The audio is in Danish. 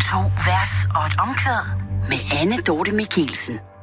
2 vers og et omkvæd med Anne Dorte Michelsen.